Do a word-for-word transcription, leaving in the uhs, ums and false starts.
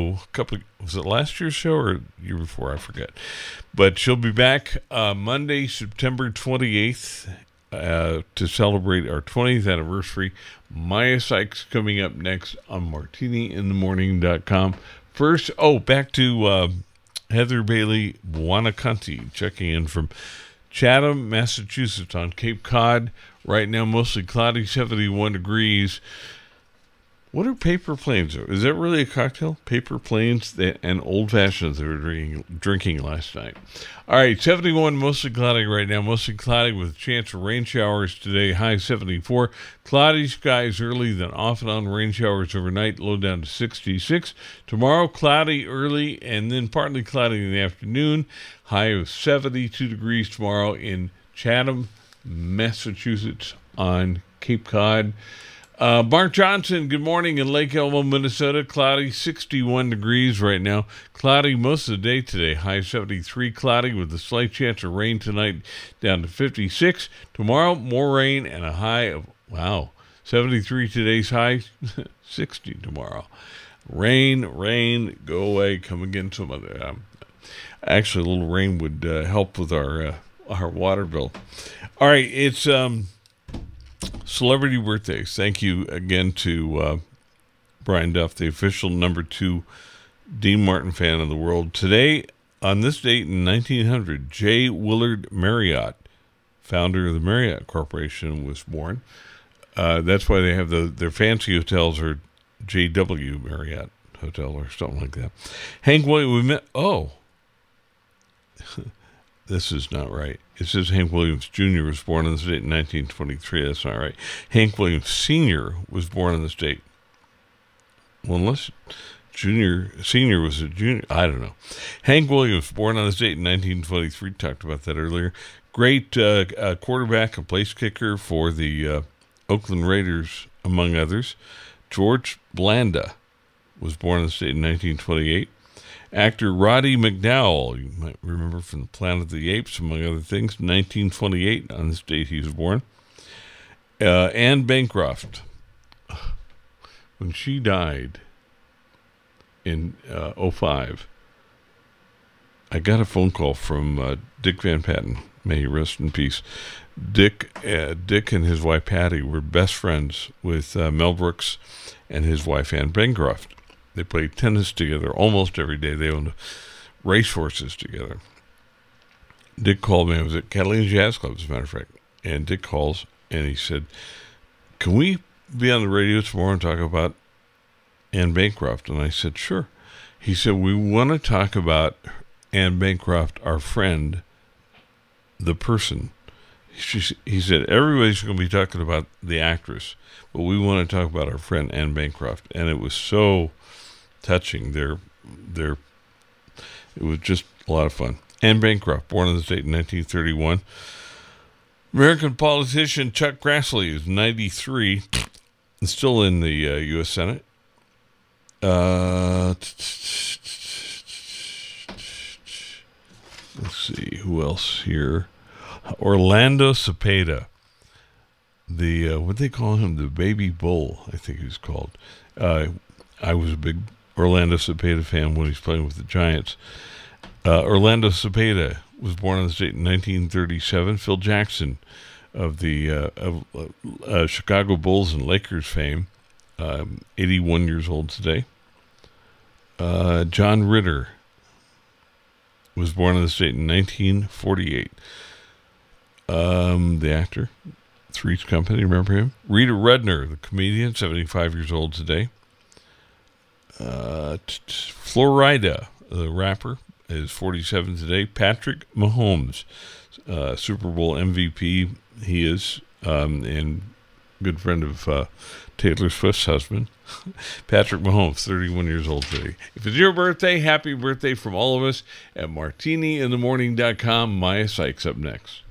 show a couple of, was it last year's show or year before? I forget. But she'll be back uh, Monday, September twenty-eighth uh, to celebrate our twentieth anniversary. Maya Sykes coming up next on martini in the morning dot com. First, oh, back to uh, Heather Bailey Buonaconti checking in from Chatham, Massachusetts on Cape Cod. Right now, mostly cloudy, seventy-one degrees. What are paper planes? Is that really a cocktail? Paper planes and old fashions they were drinking, drinking last night. All right, seventy-one, mostly cloudy right now. Mostly cloudy with a chance of rain showers today. High seventy-four. Cloudy skies early, then off and on rain showers overnight. Low down to sixty-six. Tomorrow, cloudy early and then partly cloudy in the afternoon. High of seventy-two degrees tomorrow in Chatham, Massachusetts on Cape Cod. Uh, Mark Johnson, good morning in Lake Elmo, Minnesota. Cloudy, sixty-one degrees right now. Cloudy most of the day today. High seventy-three, cloudy with a slight chance of rain tonight, down to fifty-six. Tomorrow, more rain and a high of, wow, seventy-three today's high, sixty tomorrow. Rain, rain, go away, come again some other. Um, actually, a little rain would uh, help with our uh, our water bill. All right, it's um. Celebrity birthdays. Thank you again to uh, Brian Duff, the official number two Dean Martin fan of the world. Today, on this date in nineteen hundred, J. Willard Marriott, founder of the Marriott Corporation, was born. Uh, that's why they have the their fancy hotels are J W Marriott Hotel or something like that. Hank Williams, we met. Oh, this is not right. It says Hank Williams Junior was born in the state in nineteen twenty-three. That's not right. Hank Williams Senior was born in the state. Well, unless Junior, Senior was a junior. I don't know. Hank Williams, born on this date in nineteen twenty-three. Talked about that earlier. Great uh, uh, quarterback and place kicker for the uh, Oakland Raiders, among others. George Blanda was born in the state in nineteen twenty-eight. Actor Roddy McDowell, you might remember from the Planet of the Apes, among other things, nineteen twenty-eight, on this date he was born. Uh, Anne Bancroft, when she died in uh, oh five, I got a phone call from uh, Dick Van Patten, may he rest in peace. Dick, uh, Dick and his wife Patty were best friends with uh, Mel Brooks and his wife Anne Bancroft. They played tennis together almost every day. They owned racehorses together. Dick called me. I was at Catalina Jazz Club, as a matter of fact. And Dick calls, and he said, can we be on the radio tomorrow and talk about Anne Bancroft? And I said, sure. He said, we want to talk about Anne Bancroft, our friend, the person. She, he said, everybody's going to be talking about the actress, but we want to talk about our friend Anne Bancroft. And it was so touching. Their, their, it was just a lot of fun. Anne Bancroft, born in the state in nineteen thirty-one. American politician Chuck Grassley is ninety-three, and still in the uh, U S Senate. Uh, let's see, who else here? Orlando Cepeda. The, uh, what they call him? The baby bull, I think he was called. Uh, I was a big Orlando Cepeda fan when he was playing with the Giants. Uh, Orlando Cepeda was born in the state in nineteen thirty-seven. Phil Jackson of the uh, of, uh, uh, Chicago Bulls and Lakers fame, um, eighty-one years old today. Uh, John Ritter was born in the state in nineteen forty-eight. Um, the actor, Three's Company, remember him? Rita Rudner, the comedian, seventy-five years old today. Uh, t- t- Florida, the rapper, is forty-seven today. Patrick Mahomes, uh, Super Bowl M V P, he is, um, and good friend of uh, Taylor Swift's husband. Patrick Mahomes, thirty-one years old today. If it's your birthday, happy birthday from all of us at martini in the morning dot com. Maya Sykes up next.